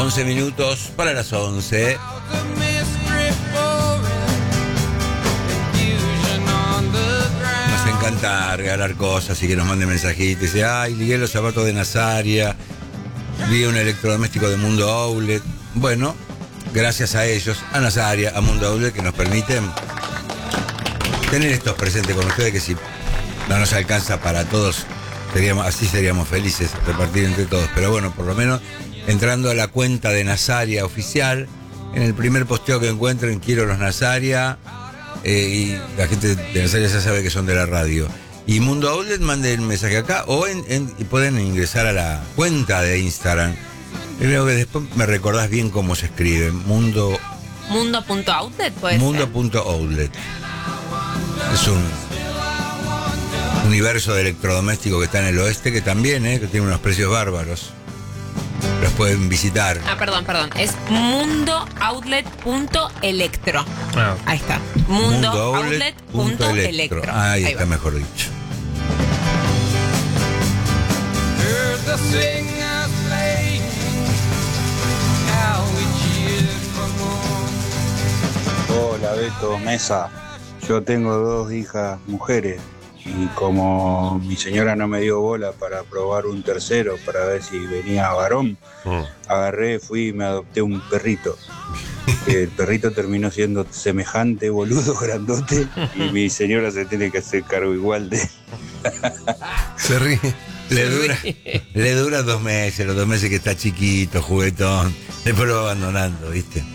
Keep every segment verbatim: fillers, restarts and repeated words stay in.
once minutos para las once. Nos encanta regalar cosas y que nos manden mensajitos. Dice, ay, ligué los zapatos de Nazaria, vi un electrodoméstico de Mundo Outlet. Bueno, gracias a ellos, a Nazaria, a Mundo Outlet, que nos permiten tener estos presentes con ustedes, que si no nos alcanza para todos, seríamos, así seríamos felices, repartir entre todos. Pero bueno, por lo menos entrando a la cuenta de Nazaria oficial, en el primer posteo que encuentren, quiero los Nazaria, eh, y la gente de Nazaria ya sabe que son de la radio. Y Mundo Outlet, mande el mensaje acá, o en, en, y pueden ingresar a la cuenta de Instagram. Creo que después me recordás bien cómo se escribe. Mundo... Mundo.outlet, puede Mundo.outlet. Es un universo de electrodomésticos que está en el oeste, que también, eh, que tiene unos precios bárbaros. Los pueden visitar. Ah, perdón, perdón. Es mundooutlet.electro. Ah. Ahí está. Mundooutlet.electro. Ah, ahí, ahí está, va. mejor dicho. Hola Beto, Mesa. Yo tengo dos hijas mujeres y como mi señora no me dio bola para probar un tercero para ver si venía varón, mm. agarré, fui y me adopté un perrito. El perrito terminó siendo semejante, boludo, grandote, y mi señora se tiene que hacer cargo igual de... Se ríe. Le dura, le dura dos meses, los dos meses que está chiquito, juguetón, después lo va abandonando, ¿viste?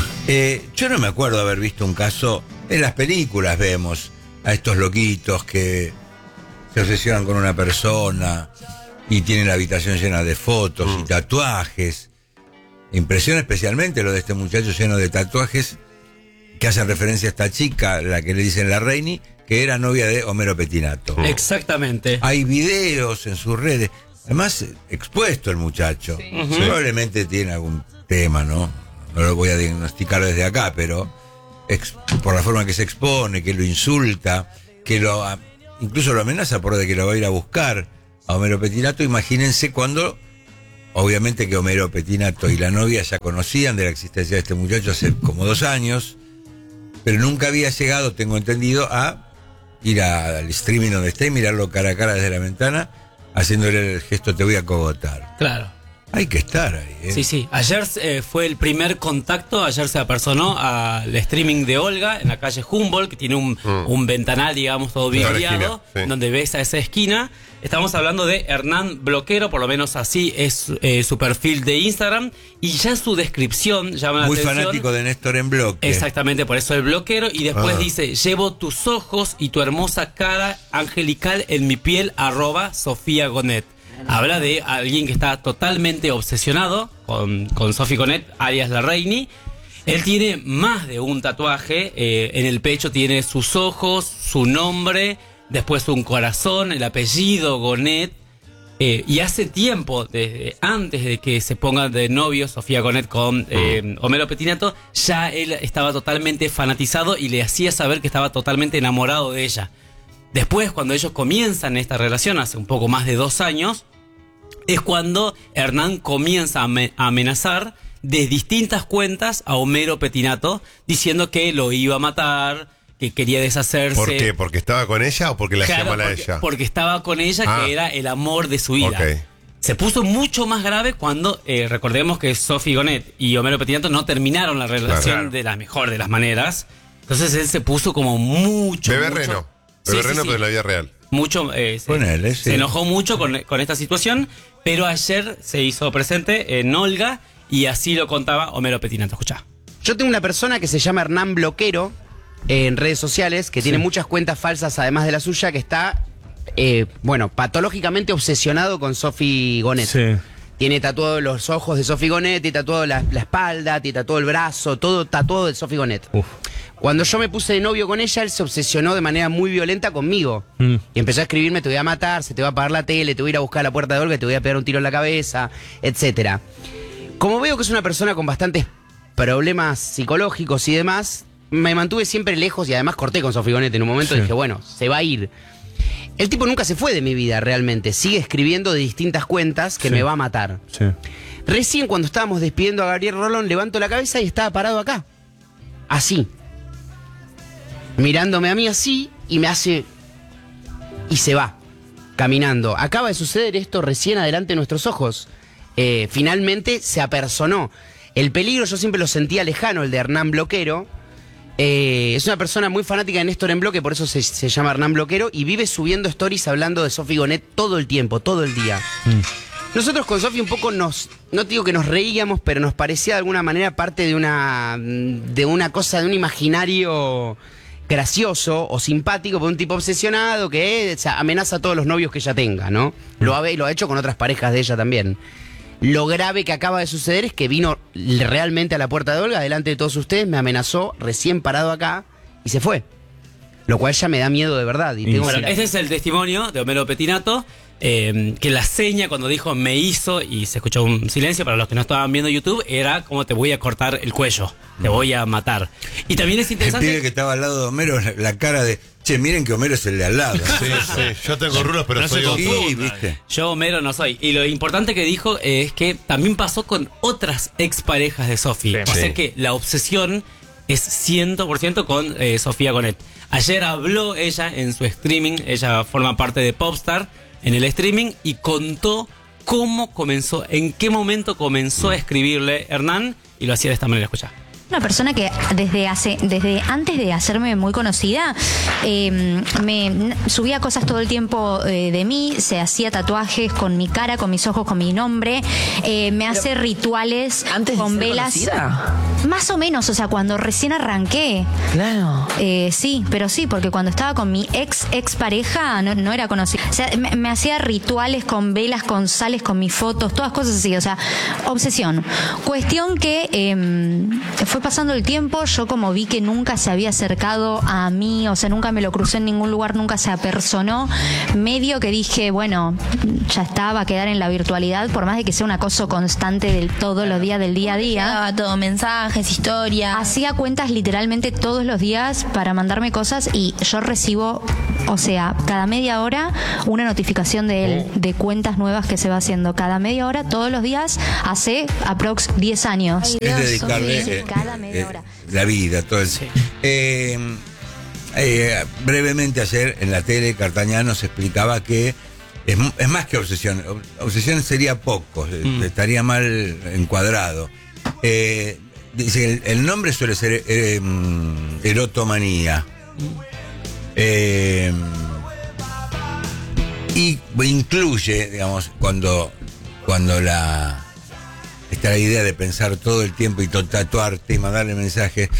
eh, yo no me acuerdo haber visto un caso, en las películas vemos a estos loquitos que se obsesionan con una persona y tienen la habitación llena de fotos mm. y tatuajes. Impresiona especialmente lo de este muchacho lleno de tatuajes que hacen referencia a esta chica, la que le dicen la Reini, que era novia de Homero Pettinato. Exactamente. Hay videos en sus redes, además expuesto el muchacho. Sí. Uh-huh. Probablemente tiene algún tema, ¿no? No lo voy a diagnosticar desde acá, pero ex, por la forma que se expone, que lo insulta, que lo incluso lo amenaza por de que lo va a ir a buscar a Homero Pettinato. Imagínense cuando, obviamente que Homero Pettinato y la novia ya conocían de la existencia de este muchacho hace como dos años, pero nunca había llegado, tengo entendido, a ir a, al streaming donde está y mirarlo cara a cara desde la ventana, haciéndole el gesto te voy a cogotar. Claro. Hay que estar ahí, ¿eh? Sí, sí. Ayer eh, fue el primer contacto, ayer se apersonó al streaming de Olga en la calle Humboldt, que tiene un, mm. un ventanal, digamos, todo vidriado, sí. donde ves a esa esquina. Estamos hablando de Hernán Bloquero, por lo menos así es eh, su perfil de Instagram, y ya su descripción llama la Muy atención. fanático de Néstor en bloque. Exactamente, por eso el bloquero, y después ah. dice, llevo tus ojos y tu hermosa cara angelical en mi piel, arroba Sofía Gonet. Habla de alguien que está totalmente obsesionado con, con Sofi Gonet, alias la Reini. Él tiene más de un tatuaje, eh, en el pecho tiene sus ojos, su nombre, después un corazón, el apellido Gonet, eh, y hace tiempo, desde antes de que se ponga de novio Sofía Gonet con eh, Homero Pettinato, ya él estaba totalmente fanatizado y le hacía saber que estaba totalmente enamorado de ella. Después, cuando ellos comienzan esta relación, hace un poco más de dos años, es cuando Hernán comienza a amenazar de distintas cuentas a Homero Pettinato, diciendo que lo iba a matar, que quería deshacerse. ¿Por qué? ¿Porque estaba con ella o porque le claro, hacía mal a porque, ella? Porque estaba con ella, ah. que era el amor de su vida. Okay. Se puso mucho más grave cuando, eh, recordemos que Sofi Gonet y Homero Pettinato no terminaron la relación claro. de la mejor de las maneras. Entonces él se puso como mucho... Bebé mucho, Reno. Bebé sí, Reno, sí, pero sí. en la vida real. Mucho, eh, se, él, sí. se enojó mucho con, con esta situación, pero ayer se hizo presente en Olga y así lo contaba Homero Pettinato. Escuchá. Yo tengo una persona que se llama Hernán Bloquero eh, en redes sociales, que sí. tiene muchas cuentas falsas además de la suya, que está, eh, bueno, patológicamente obsesionado con Sofi Gonet. Sí. Tiene tatuados los ojos de Sofi Gonet, tiene tatuado la, la espalda, tiene tatuado el brazo, todo tatuado de Sofi Gonet. Uf. Cuando yo me puse de novio con ella, él se obsesionó de manera muy violenta conmigo. Mm. Y empezó a escribirme, te voy a matar, se te va a apagar la tele, te voy a ir a buscar a la puerta de Olga, te voy a pegar un tiro en la cabeza, etcétera. Como veo que es una persona con bastantes problemas psicológicos y demás, me mantuve siempre lejos y además corté con Sofi Gonet en un momento. Sí. Dije, bueno, se va a ir. El tipo nunca se fue de mi vida realmente, sigue escribiendo de distintas cuentas que sí. me va a matar. Sí. Recién cuando estábamos despidiendo a Gabriel Rolón, levanto la cabeza y estaba parado acá. Así. Mirándome a mí así y me hace... Y se va, caminando. Acaba de suceder esto recién adelante de nuestros ojos. Eh, finalmente se apersonó. El peligro yo siempre lo sentía lejano, el de Hernán Bloquero. Eh, es una persona muy fanática de Néstor en Bloque, por eso se, se llama Hernán Bloquero, y vive subiendo stories hablando de Sofi Gonet todo el tiempo, todo el día. Mm. Nosotros con Sofi un poco nos, no digo que nos reíamos, pero nos parecía de alguna manera parte de una, de una cosa, de un imaginario gracioso o simpático por un tipo obsesionado que o sea, amenaza a todos los novios que ella tenga, ¿no? Lo ha, lo ha hecho con otras parejas de ella también. Lo grave que acaba de suceder es que vino realmente a la puerta de Olga, delante de todos ustedes, me amenazó recién parado acá y se fue. Lo cual ya me da miedo de verdad. Y tengo bueno, que... Ese es el testimonio de Homero Petinato, eh, que la seña cuando dijo me hizo, y se escuchó un silencio para los que no estaban viendo YouTube, era como te voy a cortar el cuello, te voy a matar. Y también es interesante... El pibe que estaba al lado de Homero, la, la cara de, che, miren que Homero es el de al lado. Sí, sí, yo tengo rulos, pero no soy se otro. Sí, ¿viste? Yo Homero no soy. Y lo importante que dijo es que también pasó con otras exparejas de Sofi. Sí. O sea Sí. que la obsesión es cien por ciento con eh, Sofía Gonet. Ayer habló ella en su streaming, ella forma parte de Popstar en el streaming, y contó cómo comenzó, en qué momento comenzó a escribirle Hernán, y lo hacía de esta manera. Escuchá. Una persona que desde hace desde antes de hacerme muy conocida eh, me subía cosas todo el tiempo eh, de mí, se hacía tatuajes con mi cara, con mis ojos, con mi nombre, eh, me hace rituales antes con de ser velas. conocida. Más o menos, o sea, cuando recién arranqué. Claro. Eh, sí, pero sí, porque cuando estaba con mi ex ex pareja no, no era conocida. O sea, me, me hacía rituales con velas, con sales, con mis fotos, todas cosas así. O sea, obsesión. Cuestión que eh, fue pasando el tiempo, yo como vi que nunca se había acercado a mí, o sea, nunca me lo crucé en ningún lugar, nunca se apersonó, medio que dije, bueno, ya está, va a quedar en la virtualidad, por más de que sea un acoso constante del todos los días del día a día. Daba todo, mensajes, historias. Hacía cuentas literalmente todos los días para mandarme cosas y yo recibo, o sea, cada media hora una notificación de él, de cuentas nuevas que se va haciendo. Cada media hora, todos los días, hace aprox diez años. Es dedicarle sí, eh, cada media eh, hora. la vida, todo el... Eh, eh, brevemente ayer en la tele Cartañano se explicaba que es, es más que obsesión. Obsesión sería poco, mm. estaría mal encuadrado. Eh, dice, el, el nombre suele ser eh, erotomanía. Eh, y incluye, digamos, cuando, cuando la... Está la idea de pensar todo el tiempo y tatuarte y mandarle mensajes.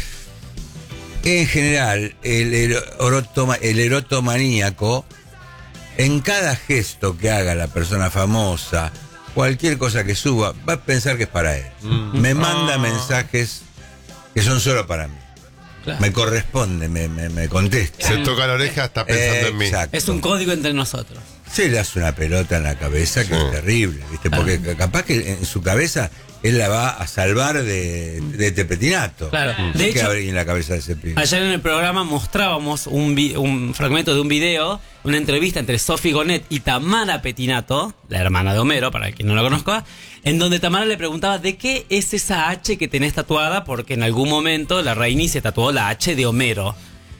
En general, el, erotoma, el erotomaníaco, en cada gesto que haga la persona famosa, cualquier cosa que suba, va a pensar que es para él. Mm. Me manda oh. mensajes que son solo para mí. Claro. Me corresponde, me, me, me contesta. Se toca la oreja, está pensando eh, en mí. Exacto. Es un código entre nosotros. Se le hace una pelota en la cabeza que sí. es terrible, ¿viste? Porque ah. capaz que en su cabeza él la va a salvar de, de este petinato. Claro. ¿Qué De hecho, en la cabeza de ese pibe? Ayer en el programa mostrábamos un, vi, un fragmento de un video, una entrevista entre Sofi Gonet y Tamara Petinato, la hermana de Homero, para el que no lo conozca, en donde Tamara le preguntaba de qué es esa H que tenés tatuada, porque en algún momento la Reini se tatuó la H de Homero.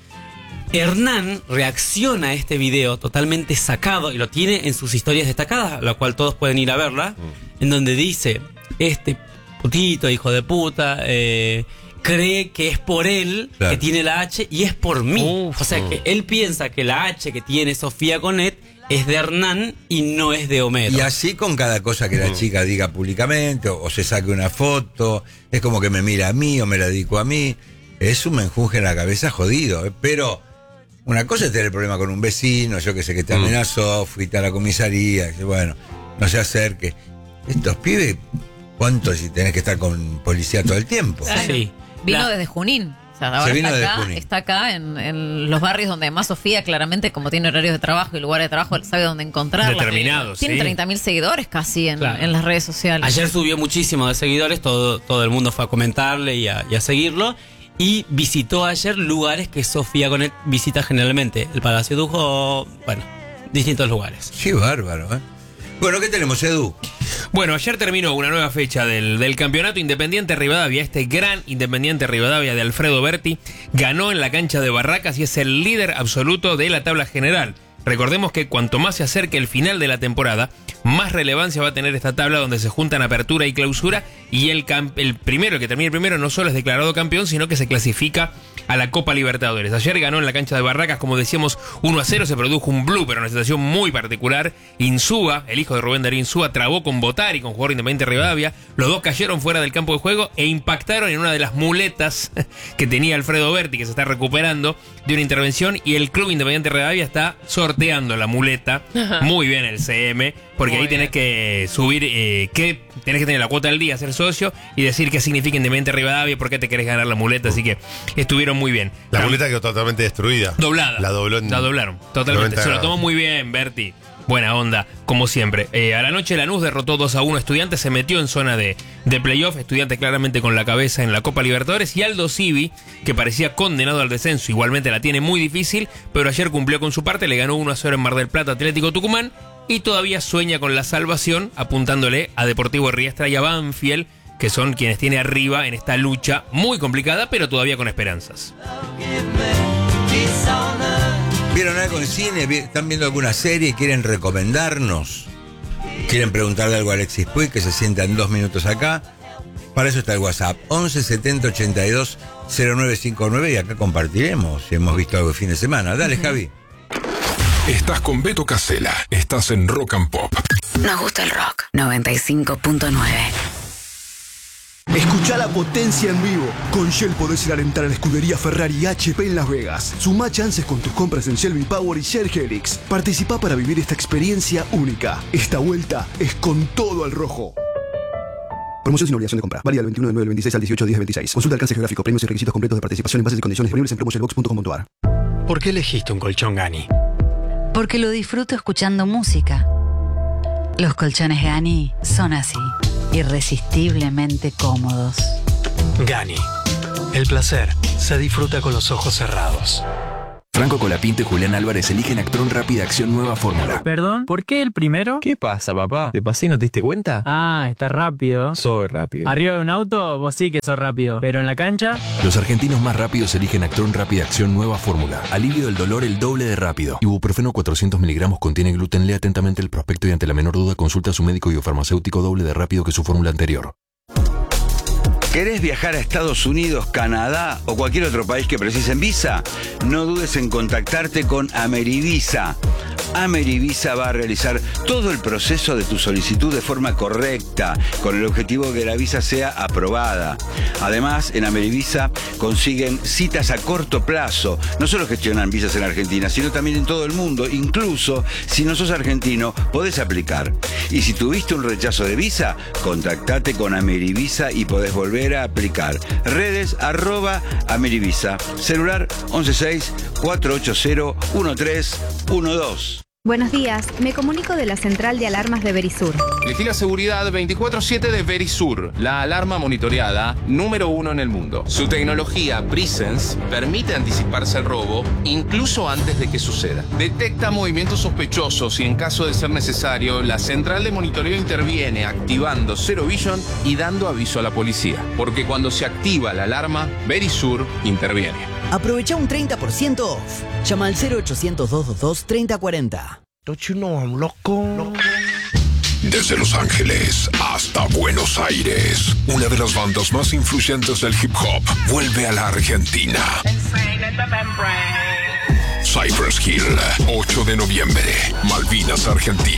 Hernán reacciona a este video totalmente sacado y lo tiene en sus historias destacadas, la cual todos pueden ir a verla, mm. en donde dice, este putito, hijo de puta, eh, cree que es por él claro. que tiene la H y es por mí. Uf, o sea que él piensa que la H que tiene Sofía Gonet es de Hernán y no es de Homero. Y así con cada cosa que la chica diga públicamente o, o se saque una foto, es como que me mira a mí o me la dedico a mí. Es un menjunje en la cabeza jodido, ¿eh? Pero... Una cosa es tener problema con un vecino, yo que sé que te amenazó, fuiste a la comisaría, que bueno, no se acerque. Estos pibes, ¿cuánto si tenés que estar con policía todo el tiempo? Sí. Vino la... desde Junín. O sea, ahora se vino está, desde acá, Junín. está acá en, en los barrios donde además Sofía claramente, como tiene horarios de trabajo y lugares de trabajo, sabe dónde encontrarla. Determinados, Tiene sí. treinta mil seguidores casi en, claro. en las redes sociales. Ayer subió muchísimo de seguidores, todo, todo el mundo fue a comentarle y a, y a seguirlo. Y visitó ayer lugares que Sofía Gonet visita generalmente. El Palacio Dujo, bueno, distintos lugares. Qué bárbaro, ¿eh? Bueno, ¿qué tenemos, Edu? Bueno, ayer terminó una nueva fecha del, del campeonato. Independiente Rivadavia, este gran Independiente Rivadavia de Alfredo Berti, ganó en la cancha de Barracas y es el líder absoluto de la tabla general. Recordemos que cuanto más se acerque el final de la temporada, más relevancia va a tener esta tabla donde se juntan apertura y clausura, y el, camp- el primero, el que termine primero, no solo es declarado campeón, sino que se clasifica a la Copa Libertadores. Ayer ganó en la cancha de Barracas, como decíamos, uno a cero, se produjo un blooper, una situación muy particular. Insúa, el hijo de Rubén Darío Insúa, trabó con Botari, con jugador Independiente Rivadavia. Los dos cayeron fuera del campo de juego e impactaron en una de las muletas que tenía Alfredo Berti, que se está recuperando de una intervención, y el club Independiente Rivadavia está sorteando la muleta. Muy bien el C M, porque muy ahí tenés bien. que subir, eh, que tenés que tener la cuota del día, ser socio y decir qué significa Independiente Rivadavia y por qué te querés ganar la muleta. Así que estuvieron muy bien. La Pero, muleta quedó totalmente destruida. Doblada. La dobló en La doblaron, totalmente. Se lo tomó muy bien, Berti. Buena onda, como siempre. Eh, a la noche Lanús derrotó dos a uno a Estudiantes, se metió en zona de, de playoff. Estudiantes claramente con la cabeza en la Copa Libertadores. Y Aldo Civi, que parecía condenado al descenso, igualmente la tiene muy difícil, pero ayer cumplió con su parte, le ganó uno a cero en Mar del Plata Atlético Tucumán y todavía sueña con la salvación, apuntándole a Deportivo Riestra y a Banfield, que son quienes tiene arriba en esta lucha muy complicada, pero todavía con esperanzas. ¿Vieron algo en cine? ¿Están viendo alguna serie? ¿Quieren recomendarnos? ¿Quieren preguntarle algo a Alexis Puig, que se sienta en dos minutos acá? Para eso está el WhatsApp, once setenta ochenta y dos cero nueve cincuenta y nueve, y acá compartiremos si hemos visto algo el fin de semana. Dale, uh-huh. Javi. Estás con Beto Casella, estás en Rock and Pop. Nos gusta el rock, noventa y cinco punto nueve. Escuchá la potencia en vivo. Con Shell podés ir a alentar a la escudería Ferrari H P en Las Vegas. Sumá chances con tus compras en Shell V-Power y Shell Helix. Participá para vivir esta experiencia única. Esta vuelta es con todo al rojo. Promoción sin obligación de compra. Válida del veintiuno de nueve del veintiséis al dieciocho de diez del veintiséis. Consulta alcance geográfico, premios y requisitos completos de participación en bases y condiciones disponibles en promoshellbox punto com punto a r. ¿Por qué elegiste un colchón Gani? Porque lo disfruto escuchando música. Los colchones Gani son así, irresistiblemente cómodos. Gani. El placer se disfruta con los ojos cerrados. Franco Colapinto y Julián Álvarez eligen Actron Rápida Acción Nueva Fórmula. Perdón, ¿por qué el primero? ¿Qué pasa, papá? ¿Te pasé y no te diste cuenta? Ah, está rápido. Soy rápido. Arriba de un auto, vos sí que sos rápido. Pero en la cancha... Los argentinos más rápidos eligen Actron Rápida Acción Nueva Fórmula. Alivio del dolor el doble de rápido. Ibuprofeno cuatrocientos miligramos contiene gluten. Lee atentamente el prospecto y ante la menor duda consulta a su médico y o farmacéutico doble de rápido que su fórmula anterior. ¿Querés viajar a Estados Unidos, Canadá o cualquier otro país que precisen visa? No dudes en contactarte con Amerivisa. Amerivisa va a realizar todo el proceso de tu solicitud de forma correcta, con el objetivo de que la visa sea aprobada. Además, en Amerivisa consiguen citas a corto plazo. No solo gestionan visas en Argentina, sino también en todo el mundo. Incluso, si no sos argentino, podés aplicar. Y si tuviste un rechazo de visa, contactate con Amerivisa y podés volver a aplicar. Redes arroba Amerivisa. Celular once seis cuatro ocho cero uno tres uno dos. Buenos días, me comunico de la central de alarmas de Verisur. Vigila seguridad veinticuatro siete de Verisur, la alarma monitoreada número uno en el mundo. Su tecnología Presence permite anticiparse al robo incluso antes de que suceda. Detecta movimientos sospechosos y en caso de ser necesario, la central de monitoreo interviene activando Zero Vision y dando aviso a la policía. Porque cuando se activa la alarma, Verisur interviene. Aprovecha un treinta por ciento off. Llama al cero ochocientos, doscientos veintidós, treinta cuarenta. Don't you know I'm loco? Desde Los Ángeles hasta Buenos Aires, una de las bandas más influyentes del hip hop vuelve a la Argentina. Cypress Hill, ocho de noviembre, Malvinas, Argentina.